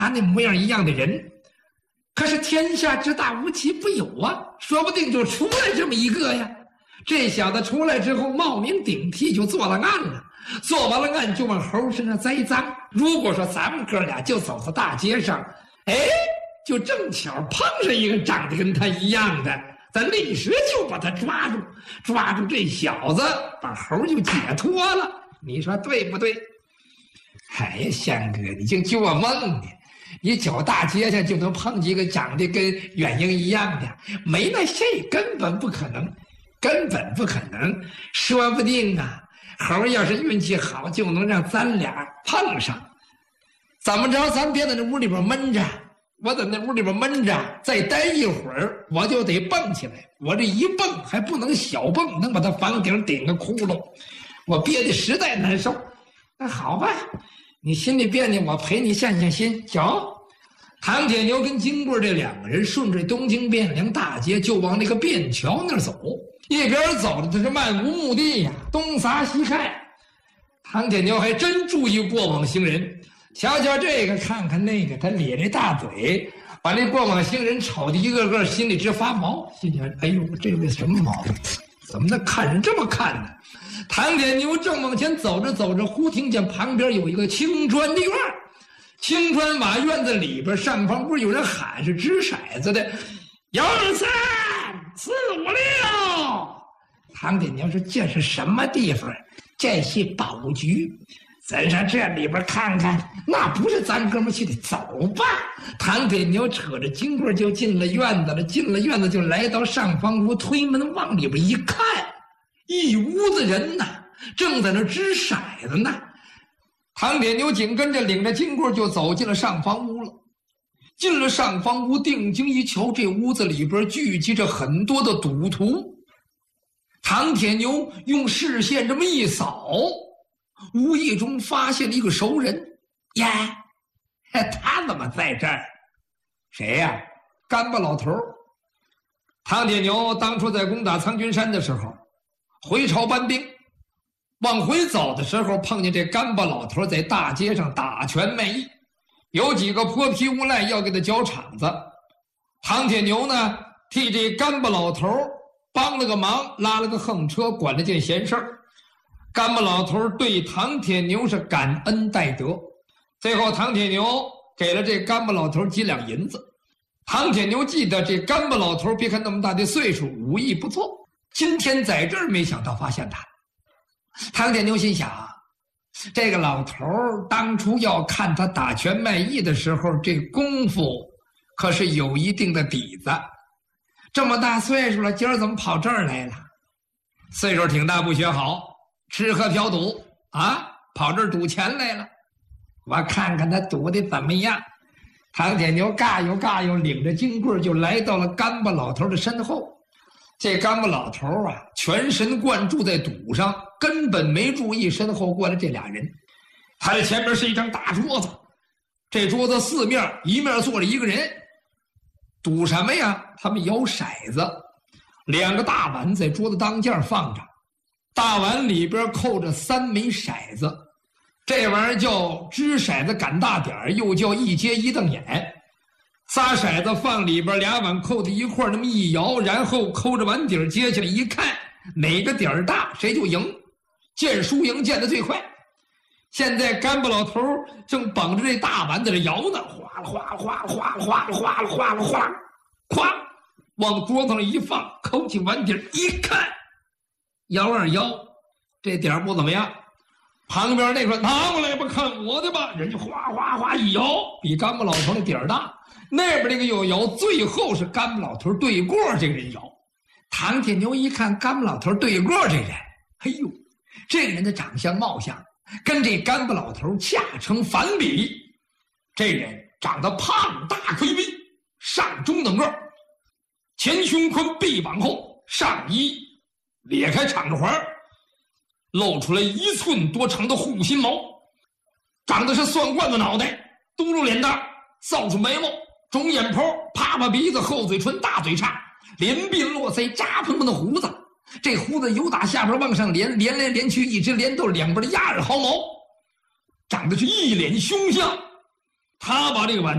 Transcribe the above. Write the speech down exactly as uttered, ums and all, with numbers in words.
俺那模样一样的人。可是天下之大无奇不有啊，说不定就出来这么一个呀。这小子出来之后冒名顶替，就做了案了。做完了案就往猴身上栽赃。如果说咱们哥俩就走到大街上，哎，就正巧碰上一个长得跟他一样的，咱立时就把他抓住，抓住这小子，把猴就解脱了。你说对不对？哎呀，香哥，你净做梦呢！你走大街上就能碰见一个长得跟远英一样的，没那事，根本不可能，根本不可能。说不定啊，猴要是运气好，就能让咱俩碰上。怎么着，咱别在那屋里边闷着，我在那屋里边闷着，再待一会儿，我就得蹦起来。我这一蹦还不能小蹦，能把它房顶顶个窟窿，我憋得实在难受。那好吧。你心里别扭，我陪你散散心。走，唐铁牛跟金贵这两个人顺着东京汴梁大街就往那个便桥那儿走，一边走着他是漫无目的呀，东撒西看。唐铁牛还真注意过往行人，瞧瞧这个，看看那个，他咧着大嘴，把那过往行人瞅得一个个心里直发毛，心想：哎呦，这个什么毛病？怎么能看人这么看呢？唐铁牛正往前走着走着，忽听见旁边有一个青砖的院，青砖瓦院子里边上方不是有人喊是掷骰子的，幺二三四五六。唐铁牛说：“这是什么地方？这是宝局，咱上这里边看看。那不是咱哥们去的，走吧。”唐铁牛扯着金棍就进了院子了，进了院子就来到上房屋，推门往里边一看。一屋子人呐，正在那掷骰子呢。唐铁牛紧跟着领着金棍就走进了上房屋了。进了上房屋，定睛一瞧，这屋子里边聚集着很多的赌徒。唐铁牛用视线这么一扫，无意中发现了一个熟人。呀，他怎么在这儿？谁呀？干巴老头。唐铁牛当初在攻打苍君山的时候，回朝搬兵，往回走的时候碰见这干巴老头在大街上打拳卖艺，有几个泼皮无赖要给他搅场子。唐铁牛呢替这干巴老头帮了个忙，拉了个横车，管了件闲事儿。干巴老头对唐铁牛是感恩戴德，最后唐铁牛给了这干巴老头几两银子。唐铁牛记得这干巴老头别看那么大的岁数，武艺不错，今天在这儿没想到发现他。唐铁牛心想，这个老头当初要看他打拳卖艺的时候，这功夫可是有一定的底子。这么大岁数了，今儿怎么跑这儿来了？岁数挺大不学好，吃喝嫖赌啊，跑这儿赌钱来了。我看看他赌的怎么样。唐铁牛嘎悠嘎悠，领着金棍就来到了干巴老头的身后。这干巴老头啊，全神贯注在赌上，根本没注意身后过来这俩人。他的前面是一张大桌子，这桌子四面一面坐着一个人，赌什么呀？他们摇骰子，两个大碗在桌子当间放着，大碗里边扣着三枚骰子，这玩意儿叫掷骰子赶大点儿，又叫一接一瞪眼。仨骰子放里边，俩碗扣在一块那么一摇，然后抠着碗底接起来一看，哪个点儿大谁就赢，见输赢见得最快。现在干巴老头正绑着这大碗在这摇呢，哗啦哗啦哗啦哗啦哗啦哗啦哗啦哗啦，咵往桌子上一放，抠起碗底一看，摇二摇，这点儿不怎么样。旁边那块拿过来吧，看我的吧，人家哗哗哗一摇，比干巴老头的点儿大。那边那个又摇，最后是干巴老头对过这个人摇。唐铁牛一看干巴老头对过这人，哎呦，这人的长相貌相跟这干巴老头恰成反比。这人长得胖大魁逼，上中等个，前胸宽臂往后，上衣裂开敞着环，露出来一寸多长的护心毛，长得是蒜罐子脑袋，嘟噜脸蛋，扫帚眉毛，肿眼泡，啪啪鼻子，厚嘴唇，大嘴叉，连鬓络腮，扎蓬蓬的胡子。这胡子由打下边往上连，连来连去，一直连到两边的压耳毫毛，长得是一脸凶相。他把这个碗